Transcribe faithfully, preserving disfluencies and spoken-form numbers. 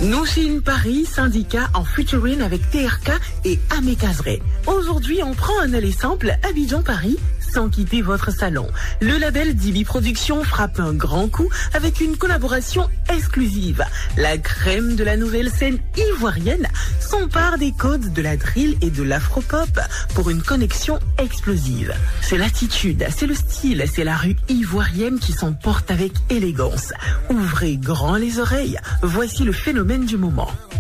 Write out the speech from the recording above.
Nouchine Paris, syndicat en featuring avec T R K et Amé Kazré. Aujourd'hui, on prend un aller simple Abidjan Paris sans quitter votre salon. Le label Dibi Productions frappe un grand coup avec une collaboration exclusive. La crème de la nouvelle scène ivoirienne s'empare des codes de la drill et de l'afropop pour une connexion explosive. C'est l'attitude, c'est le style, c'est la rue ivoirienne qui s'emporte avec élégance. Ouvrez grand les oreilles, voici le phénomène du moment.